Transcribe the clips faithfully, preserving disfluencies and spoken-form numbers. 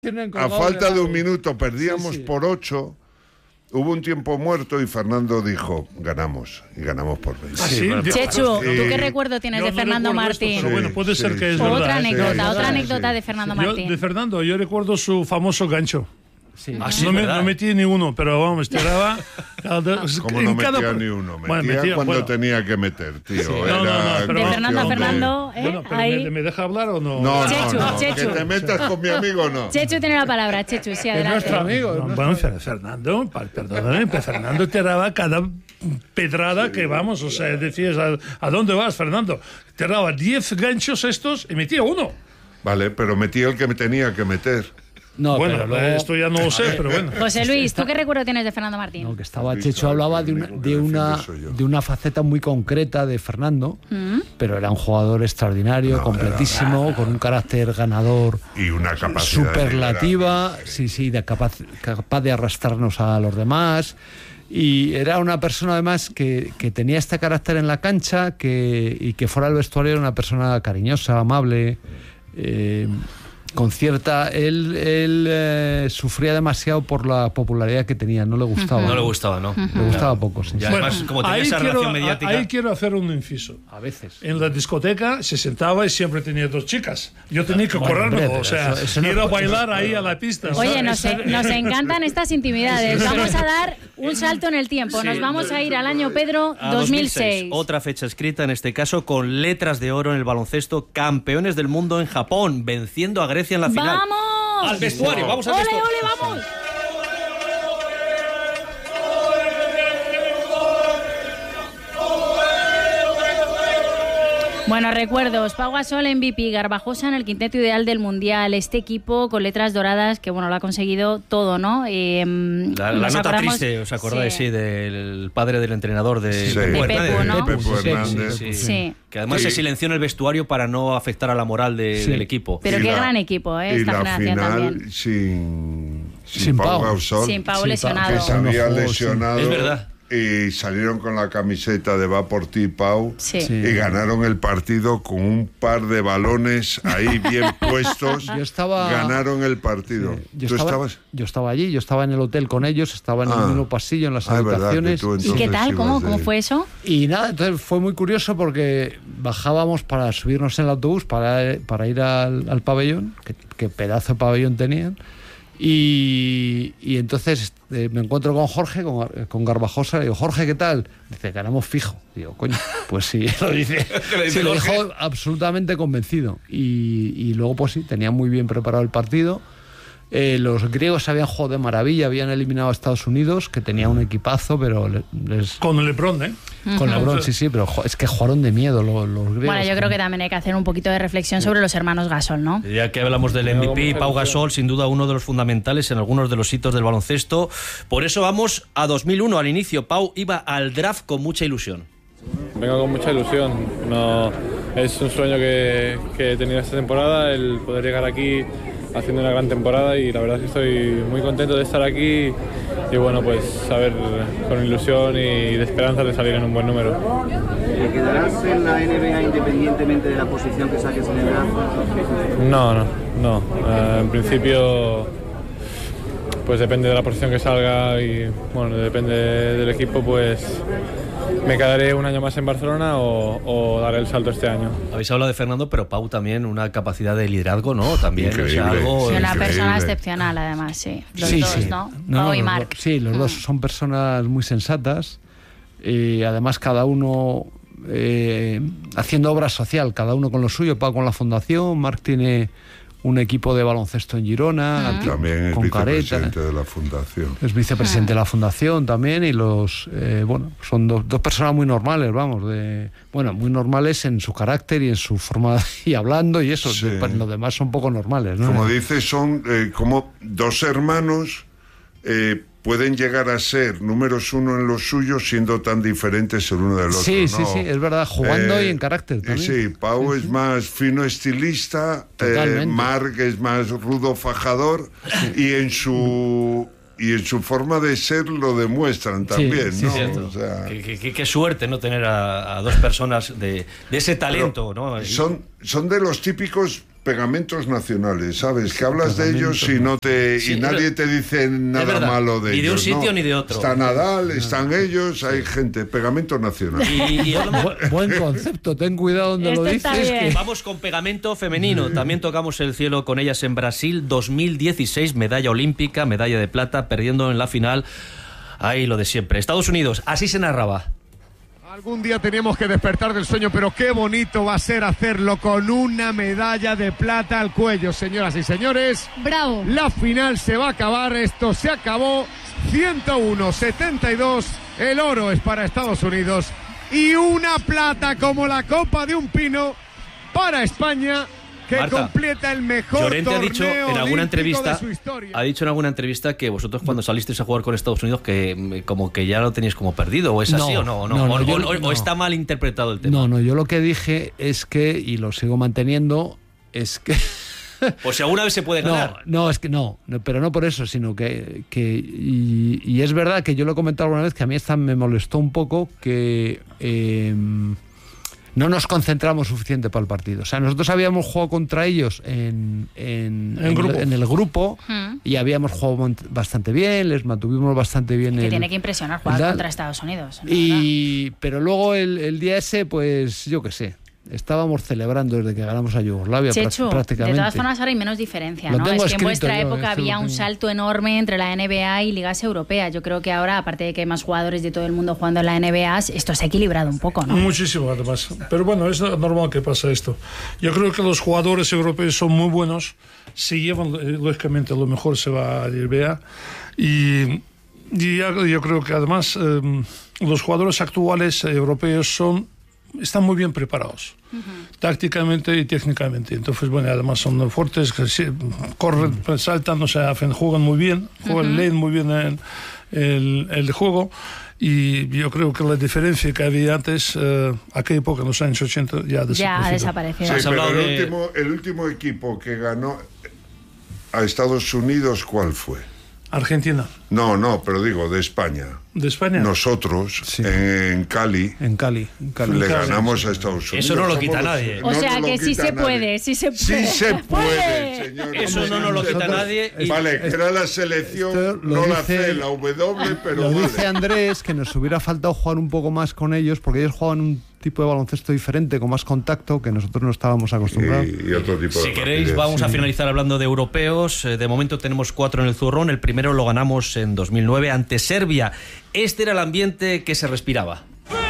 A falta de un minuto perdíamos sí, sí. por ocho. Hubo un tiempo muerto y Fernando dijo, ganamos, y ganamos por veinte. ¿Ah, sí? Chechu, ¿tú qué recuerdo tienes yo de Fernando no Martín? Esto, pero bueno, puede sí, ser que sí, es sí. verdad. Otra anécdota, sí, otra sí, anécdota sí. de Fernando Yo, Martín. de Fernando, yo recuerdo su famoso gancho. Sí. Ah, sí, no, me, no metí ni uno, pero vamos, tiraba. ¿Cómo no metía cada... ni uno? Metía, bueno, metía cuando bueno. tenía que meter, tío. Sí. Era... No, no, no, pero de Fernando a Fernando, ¿eh? Bueno, pero Ahí... ¿me, ¿me deja hablar o no? No, Chechu, no, no. Chechu. Que te metas con mi amigo, no. Chechu tiene la palabra, Chechu, sí, adelante. Es nuestro amigo. No, bueno, Fernando, perdóname, pero Fernando tiraba cada pedrada sí. que vamos, o sea, decías, ¿a, ¿a dónde vas, Fernando? Tiraba diez ganchos estos y metía uno. Vale, pero metía el que me tenía que meter. No, bueno, pero luego... esto ya no lo sé, pero bueno. José Luis, ¿tú qué recuerdo tienes de Fernando Martín? No, que estaba Chechu hablaba de una, de una, de una faceta muy concreta de Fernando, ¿Mm? pero era un jugador extraordinario, no, completísimo, era... con un carácter ganador y una capacidad superlativa, sí, sí, de capaz, capaz de arrastrarnos a los demás. Y era una persona además que, que tenía este carácter en la cancha que, y que fuera del vestuario era una persona cariñosa, amable, eh, con cierta... Él, él eh, sufría demasiado por la popularidad que tenía, no le gustaba. No le gustaba, ¿no? Le gustaba poco, sí. Y además, bueno, como tenía esa quiero, relación mediática... Ahí quiero hacer un inciso. A veces. En la discoteca se sentaba y siempre tenía dos chicas. Yo tenía que bueno, correrme, o sea, eso, eso ir no, a bailar eso, ahí a la pista. Oye, nos, nos encantan estas intimidades. Vamos a dar un salto en el tiempo. Nos vamos a ir al año Pedro dos mil seis. Otra fecha escrita, en este caso, con letras de oro en el baloncesto. Campeones del mundo en Japón, venciendo a Grecia en la final. ¡Vamos! Al vestuario, vamos al ¡Ole, vestuario. ole, vamos! Bueno, recuerdos. Pau Gasol M V P, Garbajosa en el quinteto ideal del Mundial. Este equipo con letras doradas que, bueno, lo ha conseguido todo, ¿no? Eh, la la nota triste, ¿os acordáis? Sí. sí, del padre del entrenador de, sí. de Pepu, Pepu, ¿no? Pepu Hernández. Sí, sí, sí. sí. Que además sí. se silenció en el vestuario para no afectar a la moral de, sí. del equipo. Pero y qué la, gran equipo, ¿eh? Esta y la generación final también. Sin, sin, sin Pau Pau Gasol. Sin Pau sin lesionado. Que se había lesionado. Es verdad. Y salieron con la camiseta de Va por ti, Pau, sí. Sí. y ganaron el partido con un par de balones ahí bien puestos. Yo estaba... Ganaron el partido. Sí. Yo ¿Tú estaba, estabas? Yo estaba allí, yo estaba en el hotel con ellos, estaba en ah. el mismo pasillo, en las ah, habitaciones. Verdad, ¿Y qué tal? ¿Cómo, ¿Cómo fue eso? Y nada, entonces fue muy curioso porque bajábamos para subirnos en el autobús para, para ir al, al pabellón, que, que pedazo de pabellón tenían. Y, y entonces eh, me encuentro con Jorge, con, con Garbajosa, le digo, Jorge, ¿qué tal? Dice, ganamos fijo. Digo, coño, pues sí, lo dice. Se lo dejó absolutamente convencido. Y, y luego, pues sí, tenía muy bien preparado el partido. Eh, los griegos habían jugado de maravilla, habían eliminado a Estados Unidos, que tenía un equipazo, pero les... Con LeBron, ¿eh? Con uh-huh. LeBron, sí, sí, pero es que jugaron de miedo los, los griegos. Bueno, yo creo que también hay que hacer un poquito de reflexión sobre los hermanos Gasol, ¿no? Ya que hablamos del M V P, Pau Gasol, sin duda uno de los fundamentales en algunos de los hitos del baloncesto. Por eso vamos a dos mil uno, al inicio. Pau iba al draft con mucha ilusión. Vengo con mucha ilusión. No, es un sueño que, que he tenido esta temporada, el poder llegar aquí haciendo una gran temporada, y la verdad es que estoy muy contento de estar aquí y bueno, pues saber con ilusión y de esperanza de salir en un buen número. ¿Te quedarás en la N B A independientemente de la posición que saques en el draft? No, no, no. Uh, en principio pues depende de la posición que salga y bueno, depende del equipo, pues me quedaré un año más en Barcelona o, o daré el salto este año. Habéis hablado de Fernando, pero Pau también una capacidad de liderazgo, ¿no? También, increíble, o sea, algo... Sí, una increíble. persona excepcional, además, sí. Los sí, dos, sí. ¿no? no Pau no, y los Marc. Do, sí, los mm. dos son personas muy sensatas y además cada uno eh, haciendo obra social, cada uno con lo suyo. Pau con la fundación, Marc tiene un equipo de baloncesto en Girona, uh-huh. también es con vicepresidente Careta, de la fundación. Es vicepresidente uh-huh. de la fundación también, y los eh, bueno, son do, dos personas muy normales, vamos, de bueno, muy normales en su carácter y en su forma y hablando y eso, sí. de, pues, los demás son poco normales, ¿no? Como dices, son eh, como dos hermanos eh, pueden llegar a ser números uno en lo suyo siendo tan diferentes el uno del otro. Sí, ¿no? sí, sí, es verdad, jugando eh, y en carácter también. Sí, Pau sí, es sí. más fino estilista, eh, Marc es más rudo fajador sí. y en su... y en su forma de ser lo demuestran también, sí, sí, ¿no? O sea, qué, qué, qué suerte, ¿no? Tener a, a dos personas de, de ese talento, ¿no? Son, son de los típicos pegamentos nacionales, ¿sabes? Que hablas de ellos y no te sí, y nadie te dice nada malo de ni ellos. Ni de un sitio no. ni de otro. Está Nadal, no. están ellos, hay gente, pegamento nacional. Y, y hablamos... Buen concepto, ten cuidado donde Esto lo dices. Que... Vamos con pegamento femenino. También tocamos el cielo con ellas en Brasil, dos mil dieciséis, medalla olímpica, medalla de plata, perdiendo en la final. Ahí lo de siempre. Estados Unidos, así se narraba. Algún día teníamos que despertar del sueño, pero qué bonito va a ser hacerlo con una medalla de plata al cuello, señoras y señores. ¡Bravo! La final se va a acabar, esto se acabó. ciento uno setenta y dos, el oro es para Estados Unidos y una plata como la copa de un pino para España, que Marta, completa el mejor Llorente torneo ha dicho en alguna entrevista, de su historia. Ha dicho en alguna entrevista que vosotros cuando salisteis a jugar con Estados Unidos que como que ya lo teníais como perdido, ¿o es así no, o no? no, no, no o, yo, o, no. o está mal interpretado el tema. No, no, yo lo que dije es que, y lo sigo manteniendo, es que... Pues si alguna vez se puede ganar. No, no, es que no, no, pero no por eso, sino que... que y, y es verdad que yo lo he comentado alguna vez, que a mí esta me molestó un poco que... Eh, no nos concentramos suficiente para el partido. O sea, nosotros habíamos jugado contra ellos en, en, en, grupo. en el grupo Hmm. y habíamos jugado bastante bien, les mantuvimos bastante bien. Que el, tiene que impresionar jugar contra Estados Unidos. Y, pero luego el, el día ese, pues yo qué sé, estábamos celebrando desde que ganamos a Yugoslavia. Chechu, prácticamente. De todas formas ahora hay menos diferencia, Lo ¿no? tengo Es que en vuestra yo, época había un salto enorme entre la N B A y ligas europeas. Yo creo que ahora, aparte de que hay más jugadores de todo el mundo jugando en la N B A, esto se ha equilibrado un poco, ¿no? Muchísimo, además. Pero bueno, es normal que pase esto. Yo creo que los jugadores europeos son muy buenos. Si llevan, lógicamente, lo mejor se va a N B A. Y, y yo creo que además eh, los jugadores actuales europeos son están muy bien preparados, uh-huh. tácticamente y técnicamente. Entonces, bueno, además son fuertes, que sí, corren, uh-huh. saltan, o sea, hacen, juegan muy bien, juegan, uh-huh. leen muy bien el, el, el juego. Y yo creo que la diferencia que había antes, eh, aquella época, en los años ochenta, ya ha desaparecido. Ya ha desaparecido. Sí, pero el, de... último, el último equipo que ganó a Estados Unidos, ¿cuál fue? Argentina. No, no, pero digo, de España. ¿De España? Nosotros, sí. en Cali, en Cali, en Cali. le Cali. ganamos a Estados Unidos. Eso no lo quita nadie. O sea no que sí se nadie. puede, sí se puede. Sí se puede, señor. Eso no nos lo quita nadie. Y... Vale, que era la selección, no la C, la W, pero lo vale. dice Andrés, que nos hubiera faltado jugar un poco más con ellos, porque ellos jugaban un tipo de baloncesto diferente, con más contacto, que nosotros no estábamos acostumbrados. Y, y otro tipo si de queréis, rapidez. vamos sí. a finalizar hablando de europeos. De momento tenemos cuatro en el zurrón. El primero lo ganamos en dos mil nueve ante Serbia. Este era el ambiente que se respiraba.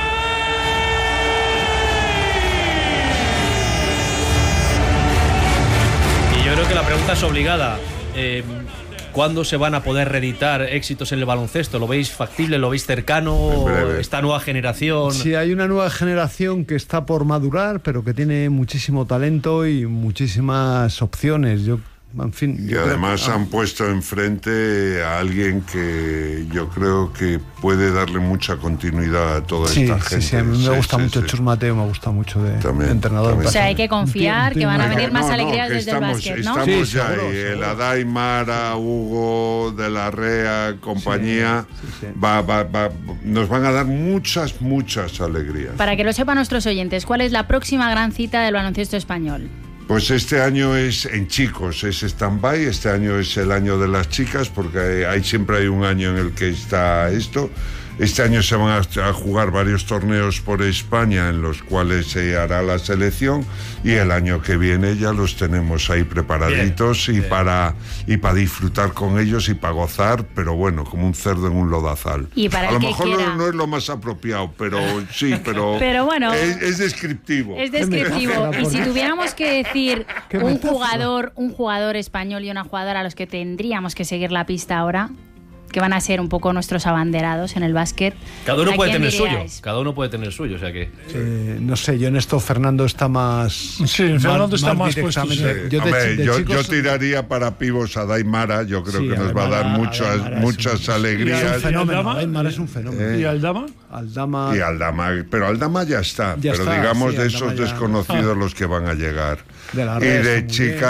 Y yo creo que la pregunta es obligada. Eh, ¿Cuándo se van a poder reeditar éxitos en el baloncesto? ¿Lo veis factible? ¿Lo veis cercano? ¿Esta nueva generación? Sí, hay una nueva generación que está por madurar, pero que tiene muchísimo talento y muchísimas opciones. Yo, en fin, y además que... han puesto enfrente a alguien que yo creo que puede darle mucha continuidad a toda sí, esta sí, gente. Sí, a mí me sí, gusta sí, mucho sí. Chus Mateo, me gusta mucho de, también, de entrenador. También. O sea, hay que confiar que van a venir más no, alegrías no, desde estamos, el básquet, ¿no? Estamos sí, ya seguro, ahí. seguro. El Adai, Mara, Hugo, De la Rea, compañía, sí, sí, sí. Va, va, va, nos van a dar muchas, muchas alegrías. Para que lo sepan nuestros oyentes, ¿cuál es la próxima gran cita del baloncesto español? Pues este año es en chicos, es stand-by, este año es el año de las chicas, porque hay, hay siempre hay un año en el que está esto. Este año se van a, a jugar varios torneos por España en los cuales se hará la selección y el año que viene ya los tenemos ahí preparaditos bien, y, bien. Para, y para disfrutar con ellos y para gozar, pero bueno, como un cerdo en un lodazal. Y para a lo que mejor quiera... no, no es lo más apropiado, pero sí, pero, pero bueno, es, es descriptivo. Es descriptivo. Y si tuviéramos que decir un jugador, un jugador español y una jugadora a los que tendríamos que seguir la pista ahora, que van a ser un poco nuestros abanderados en el básquet. Cada uno puede tener diríais? suyo. Cada uno puede tener suyo, o sea que. Eh, no sé, yo en esto Fernando está más. Sí, Fernando más, está más, más puesto. Sí. Yo, de, Hombre, de yo, chicos... yo tiraría para pivos a Daimara. Yo creo sí, que nos va a dar muchas, muchas un, alegrías. Es un fenómeno. Daimara es un fenómeno. ¿Eh? ¿Y Aldama? Aldama. Y Aldama, pero Aldama ya está. Ya pero está, digamos sí, de esos ya... desconocidos ah. los que van a llegar. De la y de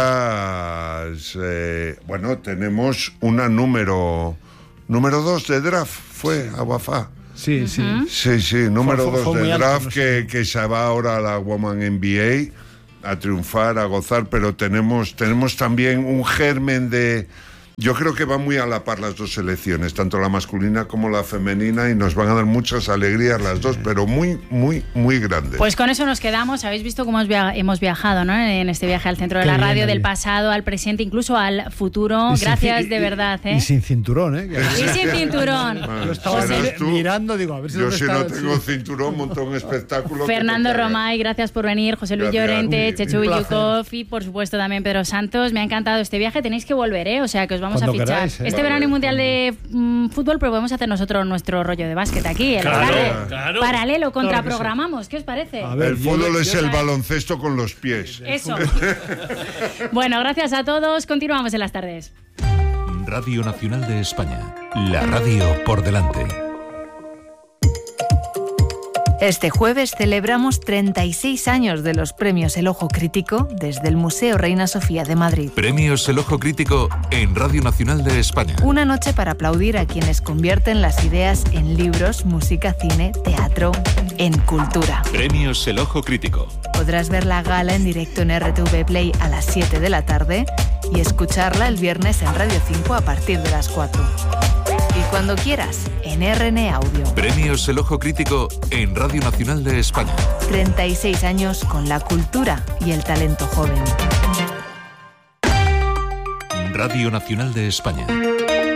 chicas, eh, bueno, tenemos una número. Número dos de draft fue a Wafá. Sí, sí. Sí, sí, número dos de draft que, que se va ahora a la Woman N B A. a triunfar, a gozar, pero tenemos, tenemos también un germen de... Yo creo que van muy a la par las dos selecciones, tanto la masculina como la femenina, y nos van a dar muchas alegrías las dos, pero muy, muy, muy grandes. Pues con eso nos quedamos. Habéis visto cómo hemos viajado, ¿no? En este viaje al centro de la radio, del pasado al presente, incluso al futuro. Gracias y, de verdad, ¿eh? Y sin cinturón, ¿eh? Y sin cinturón. Bueno, yo estaba tú, mirando, digo, a ver si yo si no está, tengo sí. cinturón, monto un espectáculo. Fernando Romay, gracias por venir. José Luis Gracias. Llorente, Un- Chechu un Villukov y por supuesto también Pedro Santos. Me ha encantado este viaje. Tenéis que volver, ¿eh? O sea, que os vamos Cuando a fichar. queráis, ¿eh? Este Vale. verano hay mundial de mm, fútbol, pero podemos hacer nosotros nuestro rollo de básquet aquí, en la Claro, tarde. claro. Paralelo, Claro que contraprogramamos. ¿Qué os parece? A ver, El yo- fútbol yo- es el baloncesto con los pies. Eso. Bueno, gracias a todos. Continuamos en las tardes. Radio Nacional de España. La radio por delante. Este jueves celebramos treinta y seis años de los premios El Ojo Crítico desde el Museo Reina Sofía de Madrid. Premios El Ojo Crítico en Radio Nacional de España. Una noche para aplaudir a quienes convierten las ideas en libros, música, cine, teatro, en cultura. Premios El Ojo Crítico. Podrás ver la gala en directo en R T V Play a las siete de la tarde y escucharla el viernes en Radio cinco a partir de las cuatro. Y cuando quieras, en R N Audio. Premios El Ojo Crítico en Radio Nacional de España. treinta y seis años con la cultura y el talento joven. Radio Nacional de España.